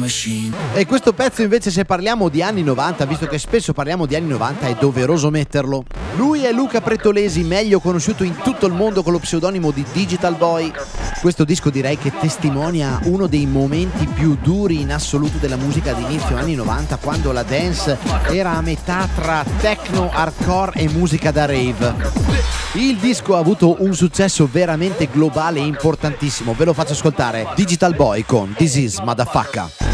E questo pezzo invece, se parliamo di anni 90, visto che spesso parliamo di anni 90, è doveroso metterlo. Lui è Luca Pretolesi, meglio conosciuto in tutto il mondo con lo pseudonimo di Digital Boy. Questo disco direi che testimonia uno dei momenti più duri in assoluto della musica di inizio anni 90, quando la dance era a metà tra techno, hardcore e musica da rave. Il disco ha avuto un successo veramente globale e importantissimo. Ve lo faccio ascoltare: Digital Boy con This Is Motherfucker.